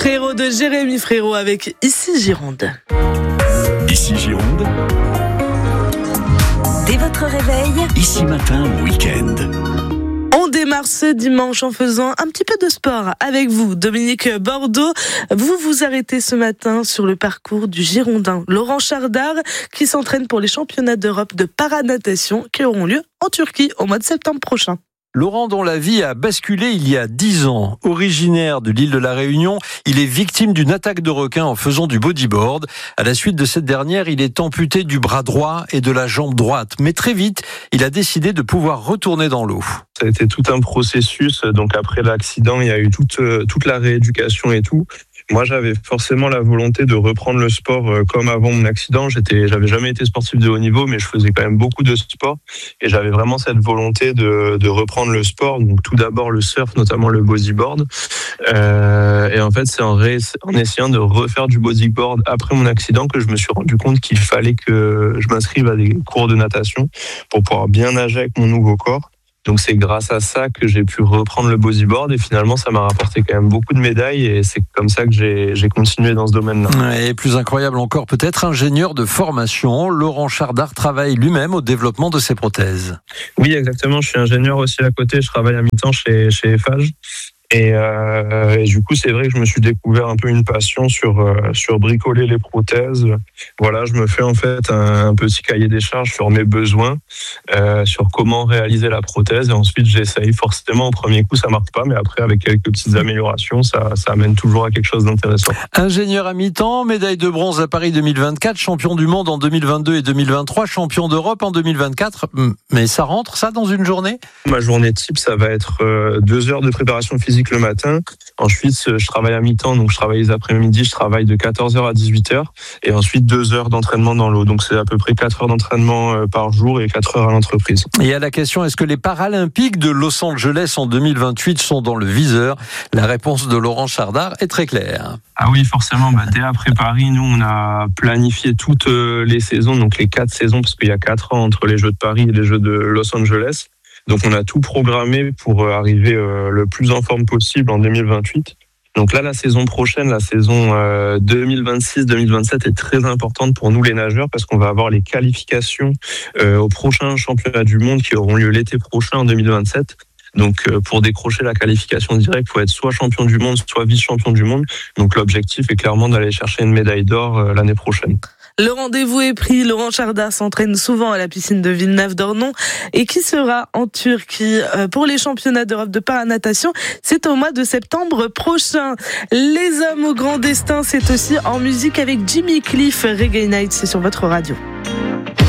Frérot de Jérémy Frérot avec Ici Gironde. Ici Gironde. Dès votre réveil, Ici Matin, week-end. On démarre ce dimanche en faisant un petit peu de sport avec vous, Dominique Bordeaux. Vous vous arrêtez ce matin sur le parcours du Girondin Laurent Chardard qui s'entraîne pour les championnats d'Europe de paranatation qui auront lieu en Turquie au mois de septembre prochain. Laurent, dont la vie a basculé il y a 10 ans. Originaire de l'île de la Réunion, il est victime d'une attaque de requin en faisant du bodyboard. À la suite de cette dernière, il est amputé du bras droit et de la jambe droite. Mais très vite, il a décidé de pouvoir retourner dans l'eau. Ça a été tout un processus. Donc après l'accident, il y a eu toute la rééducation et tout. Moi, j'avais forcément la volonté de reprendre le sport comme avant mon accident. J'avais jamais été sportif de haut niveau, mais je faisais quand même beaucoup de sport. Et j'avais vraiment cette volonté de reprendre le sport. Donc tout d'abord le surf, notamment le bodyboard. Et en fait, c'est en essayant de refaire du bodyboard après mon accident que je me suis rendu compte qu'il fallait que je m'inscrive à des cours de natation pour pouvoir bien nager avec mon nouveau corps. Donc c'est grâce à ça que j'ai pu reprendre le bodyboard et finalement ça m'a rapporté quand même beaucoup de médailles et c'est comme ça que j'ai continué dans ce domaine-là. Et plus incroyable encore peut-être, ingénieur de formation, Laurent Chardard travaille lui-même au développement de ses prothèses. Oui, exactement, je suis ingénieur aussi à côté, je travaille à mi-temps chez Eiffage. Et du coup, c'est vrai que je me suis découvert un peu une passion sur bricoler les prothèses. Voilà, je me fais en fait un petit cahier des charges sur mes besoins, sur comment réaliser la prothèse. Et ensuite, j'essaye forcément. Au premier coup, ça marche pas, mais après, avec quelques petites améliorations, ça amène toujours à quelque chose d'intéressant. Ingénieur à mi-temps, médaille de bronze à Paris 2024, champion du monde en 2022 et 2023, champion d'Europe en 2024. Mais ça rentre, ça, dans une journée ? Ma journée type, ça va être 2 heures de préparation physique le matin. Ensuite, je travaille à mi-temps, donc je travaille les après-midi, je travaille de 14h à 18h. Et ensuite, 2 heures d'entraînement dans l'eau. Donc, c'est à peu près 4 heures d'entraînement par jour et 4 heures à l'entreprise. Et à la question, est-ce que les Paralympiques de Los Angeles en 2028 sont dans le viseur ? La réponse de Laurent Chardard est très claire. Ah oui, forcément. Dès après Paris, nous, on a planifié toutes les saisons, donc les 4 saisons, parce qu'il y a 4 ans entre les Jeux de Paris et les Jeux de Los Angeles. Donc, on a tout programmé pour arriver le plus en forme possible en 2028. Donc là, la saison prochaine, la saison 2026-2027 est très importante pour nous les nageurs parce qu'on va avoir les qualifications aux prochains championnats du monde qui auront lieu l'été prochain en 2027. Donc pour décrocher la qualification directe, il faut être soit champion du monde, soit vice-champion du monde. Donc l'objectif est clairement d'aller chercher une médaille d'or l'année prochaine. Le rendez-vous est pris. Laurent Chardard s'entraîne souvent à la piscine de Villeneuve-d'Ornon et qui sera en Turquie pour les championnats d'Europe de paranatation. C'est au mois de septembre prochain. Les hommes au grand destin, c'est aussi en musique avec Jimmy Cliff. Reggae Night, c'est sur votre radio.